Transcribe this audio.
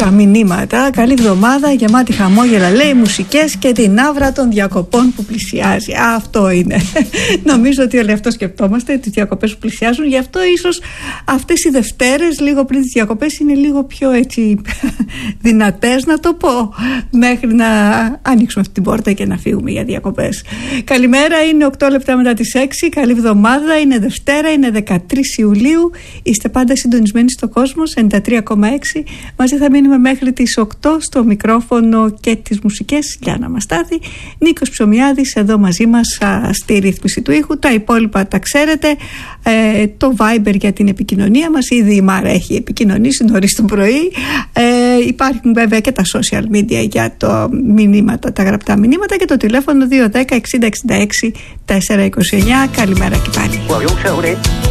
τα μηνύματα. Καλή εβδομάδα, γεμάτη χαμόγελα, λέει, μουσικές και την άβρα των διακοπών που πλησιάζει. Αυτό είναι. Νομίζω ότι όλοι αυτό σκεπτόμαστε, τις διακοπές που πλησιάζουν. Γι' αυτό ίσως αυτές οι Δευτέρες, λίγο πριν τις διακοπές, είναι λίγο πιο έτσι δυνατές, να το πω, μέχρι να ανοίξουμε αυτή την πόρτα και να φύγουμε για διακοπές. Καλημέρα, είναι 8 λεπτά μετά τις 6. Καλή εβδομάδα, είναι Δευτέρα, είναι 13 Ιουλίου. Είστε πάντα συντονισμένοι στο Κόσμος 93,6. Μαζί θα μείνουμε μέχρι τις 8 στο μικρόφωνο και τις μουσικές. Γιάννα Μαστάθη, Νίκος Ψωμιάδης εδώ μαζί μας στη ρύθμιση του ήχου. Τα υπόλοιπα τα ξέρετε. Το Viber για την επικοινωνία μας. Ήδη η Μάρα έχει επικοινωνήσει νωρίς το πρωί. Υπάρχουν βέβαια και τα social media για το μηνύματα, τα γραπτά μηνύματα, και το τηλέφωνο 210 60 66 429. Καλημέρα και πάλι.